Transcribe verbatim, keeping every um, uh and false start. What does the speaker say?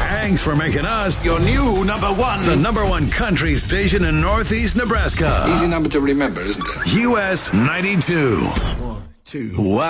Thanks for making us your new number one. The number one country station in Northeast Nebraska. Easy number to remember, isn't it? U S ninety-two. One, two. Wow.